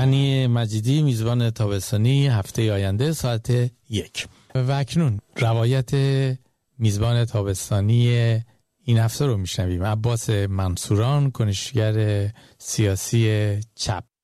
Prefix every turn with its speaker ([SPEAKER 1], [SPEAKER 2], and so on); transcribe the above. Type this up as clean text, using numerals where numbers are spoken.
[SPEAKER 1] غنی مجیدی، میزبان تابستانی هفته آینده ساعت 1. و اکنون روایت میزبان تابستانی این هفته رو میشنویم. عباس منصوران، کنشگر سیاسی چپ.